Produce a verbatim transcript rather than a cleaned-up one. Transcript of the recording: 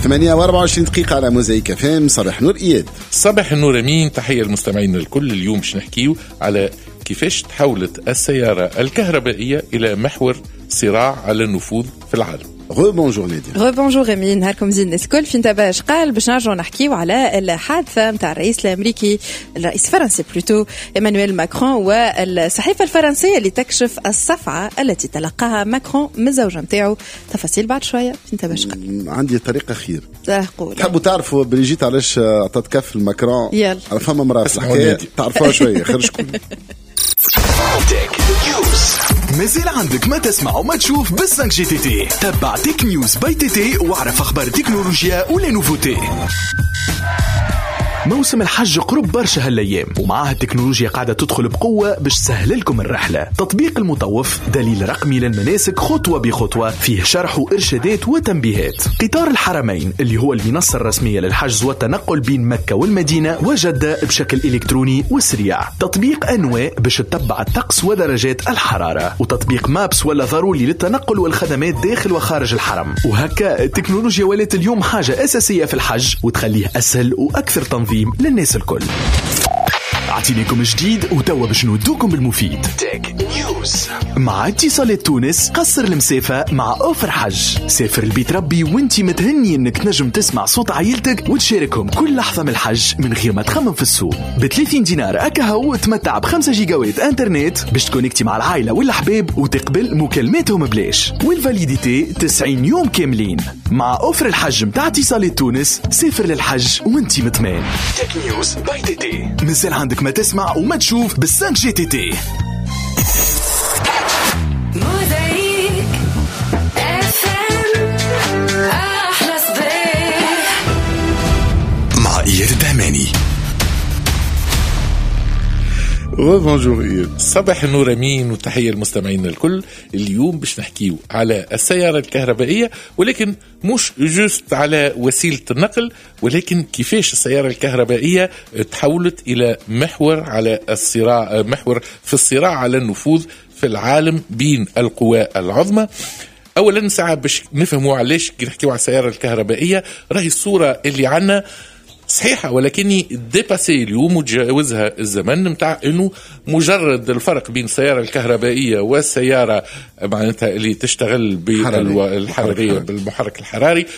ثمانية وأربعة وعشرين دقيقة على موزايك اف ام. صباح نور إياد. صباح النور أمين. تحية المستمعين الكل. اليوم باش نحكيو على كيفاش تحولت السيارة الكهربائية إلى محور صراع على النفوذ في العالم. Rebonjour Nadia. Rebonjour Rémi. نهاركم زين الناس الكل. فين تباش قال باش نرجعوا نحكيو على الحادثة متاع الرئيس الأمريكي الرئيس الفرنسي بلوتو إيمانويل ماكرون والصحيفة الفرنسية اللي تكشف الصفعة التي تلقاها ماكرون من الزوجة متاعو. تفاصيل بعد شوية. فين تباش قال عندي طريقة خير. قول. تحبوا تعرفوا بريجيت علاش عطت كف الماكرون؟ يلا. على فما مرأة في الحكاية تعرفوها شوية. خرجكم. مازال عندك ما تسمع وما تشوف بالسانك جي تي تي. تبع تيك نيوز باي تي تي واعرف اخبار التكنولوجيا ولا نوفوتي. موسم الحج قرب برشا هالايام ومعها التكنولوجيا قاعدة تدخل بقوة باش تسهل لكم الرحلة. تطبيق المطوف دليل رقمي للمناسك خطوة بخطوة فيه شرح وإرشادات وتنبيهات. قطار الحرمين اللي هو المنصة الرسمية للحجز والتنقل بين مكة والمدينة وجدة بشكل إلكتروني وسريع. تطبيق أنواع باش تتبع الطقس ودرجات الحرارة. وتطبيق مابس ولا ضروري للتنقل والخدمات داخل وخارج الحرم. وهكا التكنولوجيا ولات اليوم حاجة أساسية في الحج وتخليه أسهل وأكثر تنظيم للناس الكل. اعطينيكم جديد وتوا باش نودوكم بالمفيد. تك نيوز مع اتصالات تونس. قصر المسافة مع اوفر حج. سافر البيت ربي وانتي متهني انك تنجم تسمع صوت عائلتك وتشاركهم كل لحظة من الحج من غير ما تخمم في السوق. ب ثلاثين دينار اكاهو تمتع بخمسة جيجاوات انترنت باش تكونكتي مع العائلة والاحباب وتقبل مكالماتهم ببلاش. والفاليديتي تسعين يوم كاملين. مع اوفر الحج متاع اتصالات تونس. سافر للحج وانتي مطمئن. تك نيوز باي تي تي. مازال عندك ما تسمع وما تشوف بالسانك جي تي تي. موزايك اف ام احلى صباح مع إياد الدهماني. Rebonjour إياد. صباح النور أمين وتحية المستمعين الكل. اليوم باش نحكيو على السيارة الكهربائية ولكن مش جوست على وسيلة النقل ولكن كيفاش السيارة الكهربائية تحولت إلى محور على الصراع محور في الصراع على النفوذ في العالم بين القوى العظمى. أولا ساعة باش نفهموا علاش كي نحكيو على السيارة الكهربائية راهي الصورة اللي عنا صحيحة ولكني ديباسي اليوم وتجاوزها الزمن متاع انه مجرد الفرق بين السيارة الكهربائية والسيارة معناتها اللي تشتغل بالحرارية بالمحرك الحراري